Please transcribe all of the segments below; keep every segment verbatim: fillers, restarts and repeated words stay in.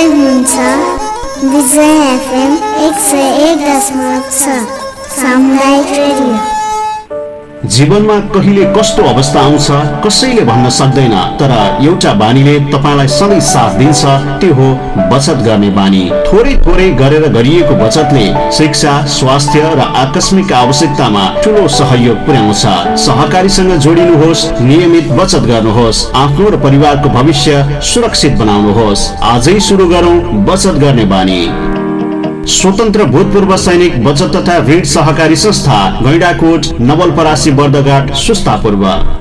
हुनुहुन्छ विजय एफएम एक सय एक दशमलव छ सामुदायिक रेडियो। जीवनमा कहिले कस्तो अवस्था आउँछ कसैले भन्न सक्दैन, तर एउटा बानीले तपाईलाई सधैँ साथ दिन्छ, त्यो हो बचत गर्ने बानी। थोरै थोरै गरेर गरिएको बचतले शिक्षा, स्वास्थ्य र आकस्मिक आवश्यकतामा ठूलो सहयोग पुर्याउँछ। सहकारीसँग जोडिनुहोस्, नियमित बचत गर्नुहोस्, आफ्नो र परिवारको भविष्य सुरक्षित बनाउनुहोस्। आजै सुरु गरौँ बचत गर्ने बानी। स्वतन्त्र भूतपूर्व सैनिक बचत तथा ऋण सहकारी संस्था, गैंडाकोट, नवलपरासी, बर्दघाट, सुस्तापूर्व।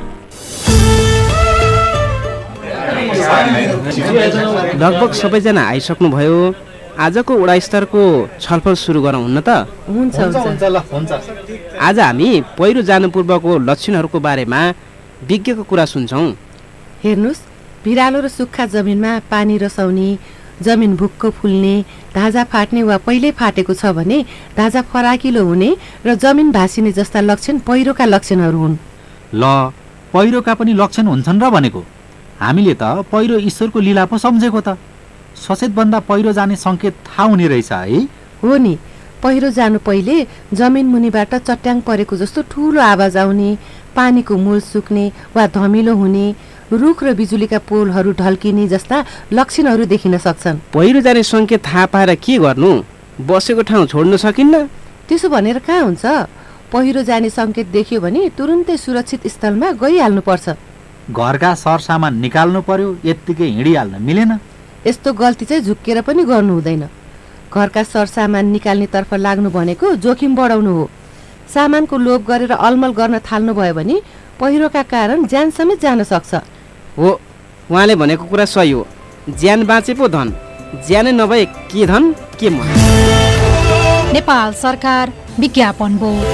लगभग सबैजना आइसक्नु भयो। आजको वडा स्तरको छलफल सुरु गरौँ हुन्न त? हुन्छ हुन्छ। आज हामी पहिरो जानु पूर्वको लक्षणहरूको बारेमा विज्ञको कुरा सुन्छौँ। हेर्नुस्, भिरालो र सुक्खा जमिनमा पानी रसाउने, जमिन भुक्क फुल्ने, धाजा फाट्ने वा पहिले फाटेको छ भने धाजा फराकिलो हुने र जमिन भासिने जस्ता लक्षण पहिरोका लक्षणहरू हुन्। ल, पहिरोका पनि लक्षण हुन्छन् र भनेको? हामीले त पहिरो ईश्वरको लीला पो सम्झेको त। सचेतभन्दा पहिरो जाने सङ्केत थाहा हुने रहेछ है? हो नि, पहिरो जानु पहिले जमिन मुनिबाट चट्याङ परेको जस्तो ठुलो आवाज आउने, पानीको मूल सुक्ने वा धमिलो हुने, रुख र बिजुलीका पोलहरू ढल्किने जस्ता लक्षणहरू देखिन सक्छन्। पहिरो जाने सङ्केत थाहा पाएर के गर्नु? बसेको ठाउँ छोड्न सकिन्न? त्यसो भनेर कहाँ हुन्छ? पहिरो जाने सङ्केत देख्यो भने तुरुन्तै सुरक्षित स्थलमा गइहाल्नुपर्छ। घरका सरसामान निकाल्नु पर्यो, यत्तिकै हिँडिहाल्न मिलेन। यस्तो गल्ती चाहिँ झुक्केर पनि गर्नु हुँदैन। घरका सरसामान निकाल्नेतर्फ लाग्नु भनेको जोखिम बढाउनु हो। सामानको लोभ गरेर अलमल गर्न थाल्नु भयो भने पहिरोका कारण ज्यान समेत जान सक्छ। हो, उहाँले भनेको कुरा सही हो। ज्यान बाँचे पो धन, ज्यानै नभए के धन के मन। नेपाल सरकार विज्ञापन बोर्ड।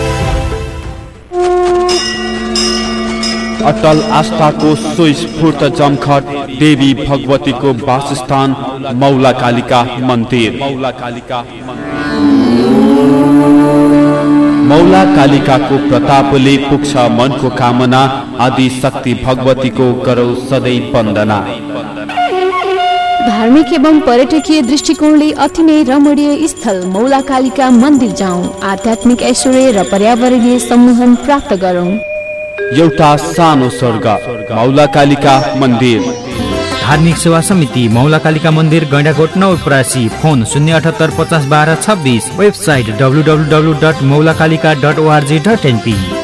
अटल आस्थाको सुस्फूर्त जमखट देवी भगवतीको वासस्थान मौला कालिका मन्दिर। मौला कालिका मौला कालिकाको प्रतापले पुग्छ मनको कामना, आदि शक्ति भगवतीको गरौ सधैँ वन्दना। धार्मिक एवं पर्यटकीय दृष्टिकोणले अति नै रमणीय स्थल मौला कालिका मन्दिर जाउँ, आध्यात्मिक ऐश्वर्य र पर्यावरणीय सम्मोहन प्राप्त गरौँ। एउटा सानो स्वर्ग मौला कालिका मन्दिर। धार्मिक सेवा समिति मौला कालिका मन्दिर, गैंडाकोट, नवलपरासी। फोन शून्य अठहत्तर पचास बाह्र छब्बिस। Website W W W dot मौला Kalika dot ORG dot NP.